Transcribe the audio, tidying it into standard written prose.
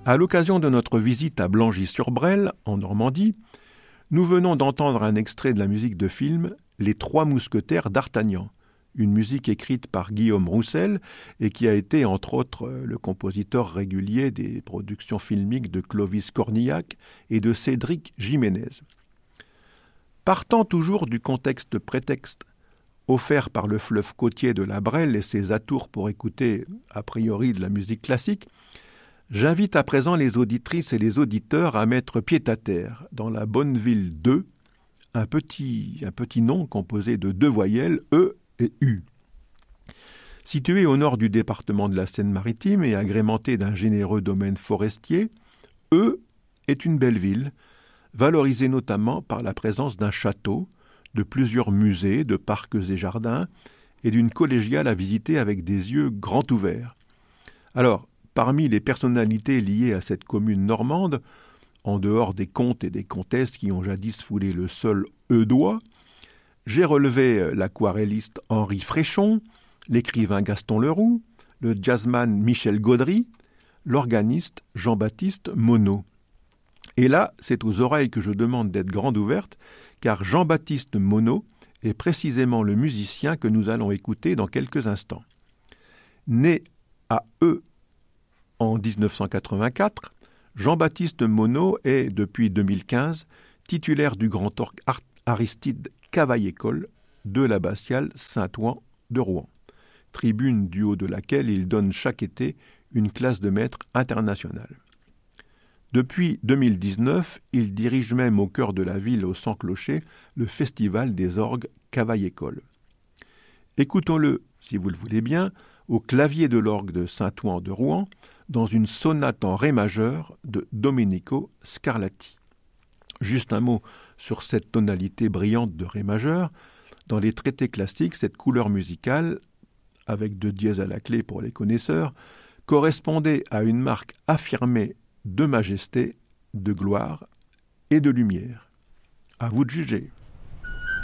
À l'occasion de notre visite à Blangy-sur-Brel, en Normandie, nous venons d'entendre un extrait de la musique de film « Les Trois Mousquetaires d'Artagnan », une musique écrite par Guillaume Roussel et qui a été, entre autres, le compositeur régulier des productions filmiques de Clovis Cornillac et de Cédric Jiménez. Partant toujours du contexte-prétexte offert par le fleuve côtier de la Brelle et ses atours pour écouter, a priori, de la musique classique, j'invite à présent les auditrices et les auditeurs à mettre pied à terre dans la bonne ville d'Eu, un petit nom composé de deux voyelles, E et U. Situé au nord du département de la Seine-Maritime et agrémenté d'un généreux domaine forestier, Eu est une belle ville, valorisée notamment par la présence d'un château, de plusieurs musées, de parcs et jardins, et d'une collégiale à visiter avec des yeux grands ouverts. Alors, parmi les personnalités liées à cette commune normande, en dehors des comtes et des comtesses qui ont jadis foulé le sol eudois, j'ai relevé l'aquarelliste Henri Fréchon, l'écrivain Gaston Leroux, le jazzman Michel Gaudry, l'organiste Jean-Baptiste Monod. Et là, c'est aux oreilles que je demande d'être grandes ouvertes, car Jean-Baptiste Monod est précisément le musicien que nous allons écouter dans quelques instants. Né à Eu en 1984, Jean-Baptiste Monod est, depuis 2015, titulaire du grand orgue Aristide Cavaillé-Coll de l'abbatiale Saint-Ouen de Rouen, tribune du haut de laquelle il donne chaque été une classe de maître internationale. Depuis 2019, il dirige même au cœur de la ville, au Sans-Clocher, le Festival des orgues Cavaillé-Coll. Écoutons-le, si vous le voulez bien, au clavier de l'orgue de Saint-Ouen de Rouen, dans une sonate en ré majeur de Domenico Scarlatti. Juste un mot sur cette tonalité brillante de ré majeur. Dans les traités classiques, cette couleur musicale, avec deux dièses à la clé pour les connaisseurs, correspondait à une marque affirmée de majesté, de gloire et de lumière. À vous de juger.